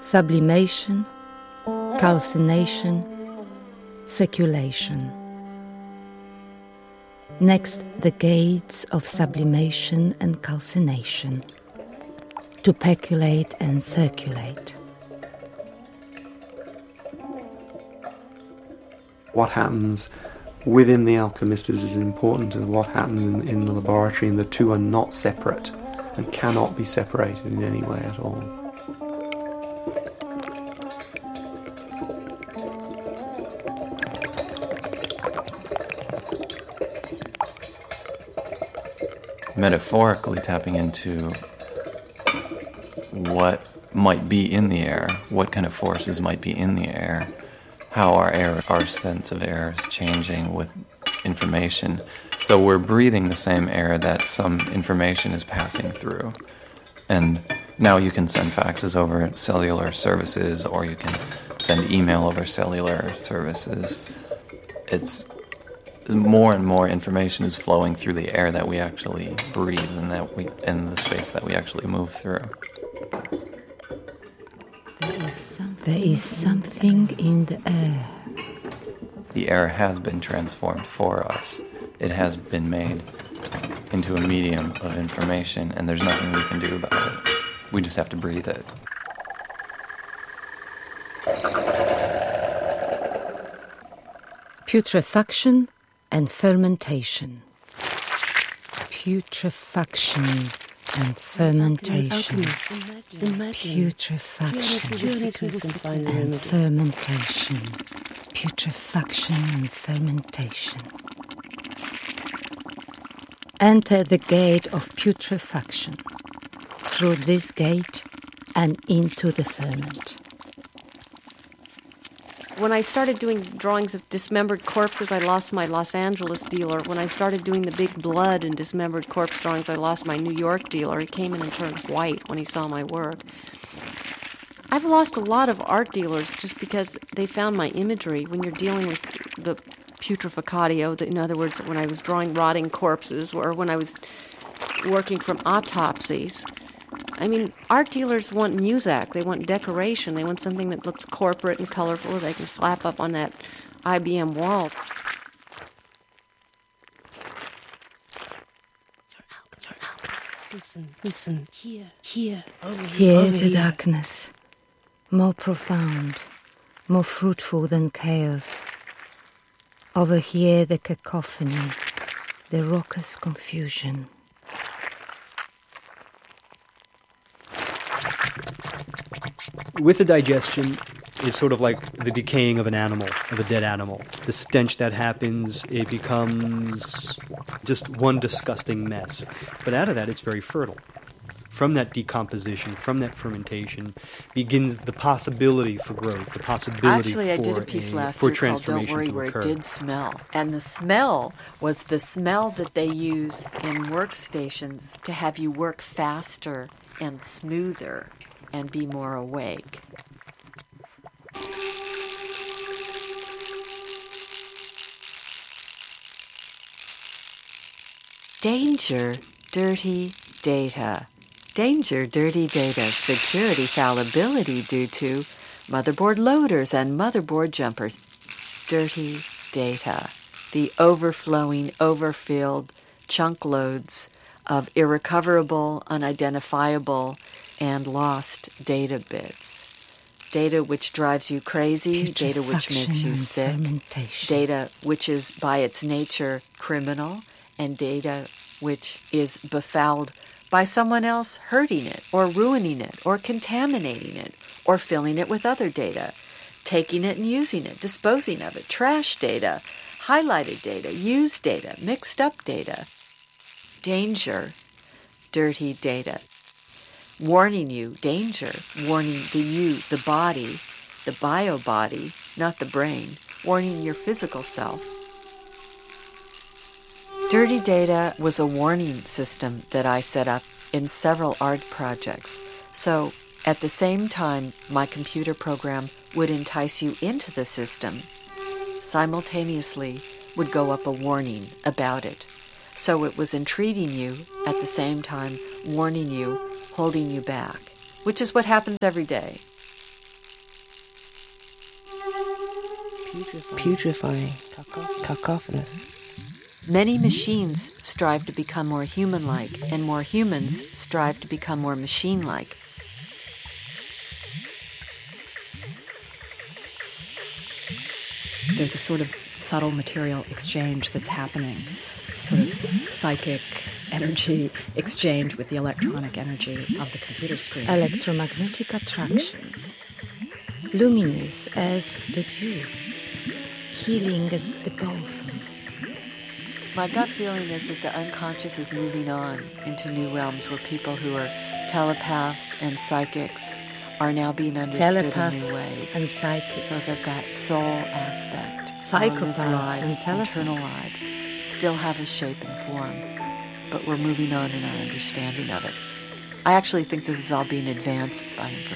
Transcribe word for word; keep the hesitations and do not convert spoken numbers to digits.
sublimation, calcination, speculation. Next, the gates of sublimation and calcination, to peculate and circulate. What happens within the alchemist is as important as what happens in, in the laboratory, and the two are not separate and cannot be separated in any way at all. Metaphorically tapping into what might be in the air, what kind of forces might be in the air, how our air, our sense of air is changing with information. So we're breathing the same air that some information is passing through. And now you can send faxes over cellular services, or you can send email over cellular services. It's more and more information is flowing through the air that we actually breathe and that we in the space that we actually move through. There is, some, there is something in the air. The air has been transformed for us. It has been made into a medium of information, and there's nothing we can do about it. We just have to breathe it. Putrefaction and fermentation. Putrefaction and fermentation. Putrefaction and fermentation. Putrefaction and fermentation. Enter the gate of putrefaction. Through this gate and into the ferment. When I started doing drawings of dismembered corpses, I lost my Los Angeles dealer. When I started doing the big blood and dismembered corpse drawings, I lost my New York dealer. He came in and turned white when he saw my work. I've lost a lot of art dealers just because they found my imagery. When you're dealing with the putreficatio, in other words, when I was drawing rotting corpses, or when I was working from autopsies, I mean, art dealers want muzak, they want decoration, they want something that looks corporate and colorful they can slap up on that I B M wall. Listen, listen, here, here, over here, Here over the here. darkness, more profound, more fruitful than chaos. Over here the cacophony, the raucous confusion. With the digestion is sort of like the decaying of an animal, of a dead animal. The stench that happens, it becomes just one disgusting mess. But out of that, it's very fertile. From that decomposition, from that fermentation, begins the possibility for growth, the possibility Actually, for I did a piece a, last for year called Don't transformation Worry, to where occur. it did smell. And the smell was the smell that they use in workstations to have you work faster and smoother and be more awake. Danger, dirty data. Danger, dirty data. Security fallibility due to motherboard loaders and motherboard jumpers. Dirty data. The overflowing, overfilled chunk loads of irrecoverable, unidentifiable, and lost data bits. Data which drives you crazy, data which makes you sick, data which is by its nature criminal, and data which is befouled by someone else hurting it, or ruining it, or contaminating it, or filling it with other data, taking it and using it, disposing of it, trash data, highlighted data, used data, mixed up data. Danger, dirty data. Warning you, danger, warning the you, the body, the bio body, not the brain, warning your physical self. Dirty data was a warning system that I set up in several art projects. So at the same time my computer program would entice you into the system, simultaneously would go up a warning about it. So it was entreating you, at the same time warning you, holding you back, which is what happens every day. putrefying, cacophonous. Many machines strive to become more human-like, and more humans strive to become more machine-like. There's a sort of subtle material exchange that's happening, sort of psychic energy exchange with the electronic energy of the computer screen. Electromagnetic attractions, luminous as the dew, healing as the balsam. My gut feeling is that the unconscious is moving on into new realms where people who are telepaths and psychics are now being understood Telepaths in new ways. and psychics. So that that soul aspect, Psychopaths our lived lives, and telepaths. internal lives, still have a shape and form, but we're moving on in our understanding of it. I actually think this is all being advanced by information.